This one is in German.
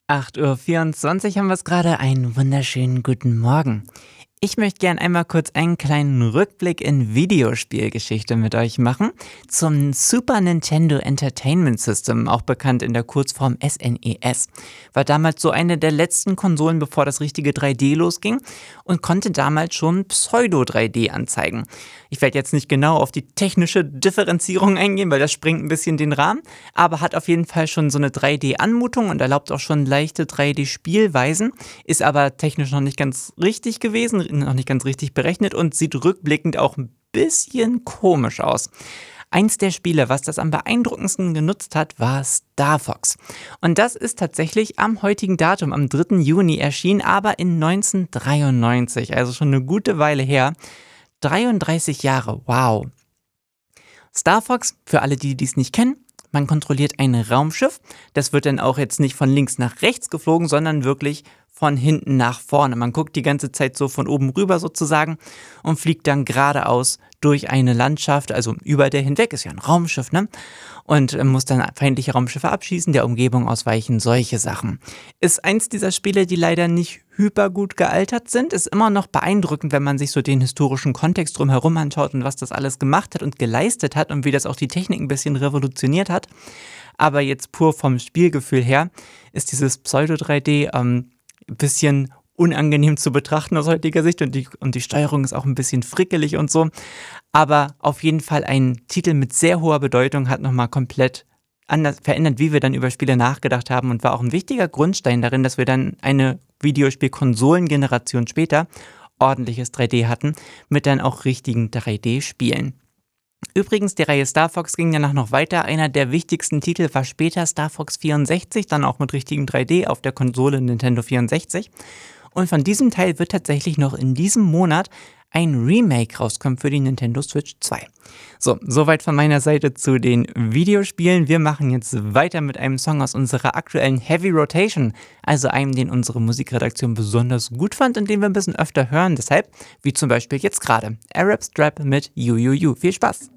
8:24 Uhr haben wir es gerade. Einen wunderschönen guten Morgen. Ich möchte gern einmal kurz einen kleinen Rückblick in Videospielgeschichte mit euch machen zum Super Nintendo Entertainment System, auch bekannt in der Kurzform SNES. War damals so eine der letzten Konsolen, bevor das richtige 3D losging und konnte damals schon Pseudo-3D anzeigen. Ich werde jetzt nicht genau auf die technische Differenzierung eingehen, weil das sprengt ein bisschen den Rahmen, aber hat auf jeden Fall schon so eine 3D-Anmutung und erlaubt auch schon leichte 3D-Spielweisen, ist aber technisch noch nicht ganz richtig gewesen, noch nicht ganz richtig berechnet und sieht rückblickend auch ein bisschen komisch aus. Eins der Spiele, was das am beeindruckendsten genutzt hat, war Star Fox. Und das ist tatsächlich am heutigen Datum, am 3. Juni erschienen, aber in 1993, also schon eine gute Weile her. 33 Jahre, wow. Star Fox, für alle, die dies nicht kennen, man kontrolliert ein Raumschiff. Das wird dann auch jetzt nicht von links nach rechts geflogen, sondern wirklich von hinten nach vorne. Man guckt die ganze Zeit so von oben rüber sozusagen und fliegt dann geradeaus durch eine Landschaft, also über der hinweg, ist ja ein Raumschiff, ne? Und muss dann feindliche Raumschiffe abschießen, der Umgebung ausweichen, solche Sachen. Ist eins dieser Spiele, die leider nicht hyper gut gealtert sind, ist immer noch beeindruckend, wenn man sich so den historischen Kontext drumherum anschaut und was das alles gemacht hat und geleistet hat und wie das auch die Technik ein bisschen revolutioniert hat. Aber jetzt pur vom Spielgefühl her ist dieses Pseudo-3D ein bisschen unangenehm zu betrachten aus heutiger Sicht und die Steuerung ist auch ein bisschen frickelig und so. Aber auf jeden Fall ein Titel mit sehr hoher Bedeutung, hat nochmal komplett anders verändert, wie wir dann über Spiele nachgedacht haben und war auch ein wichtiger Grundstein darin, dass wir dann eine Videospiel-Konsolengeneration später ordentliches 3D hatten, mit dann auch richtigen 3D-Spielen. Übrigens, die Reihe Star Fox ging danach noch weiter. Einer der wichtigsten Titel war später Star Fox 64, dann auch mit richtigen 3D auf der Konsole Nintendo 64. Und von diesem Teil wird tatsächlich noch in diesem Monat ein Remake rauskommen für die Nintendo Switch 2. So, soweit von meiner Seite zu den Videospielen. Wir machen jetzt weiter mit einem Song aus unserer aktuellen Heavy Rotation, also einem, den unsere Musikredaktion besonders gut fand und den wir ein bisschen öfter hören. Deshalb, wie zum Beispiel jetzt gerade, Arab Strap mit You You You. Viel Spaß!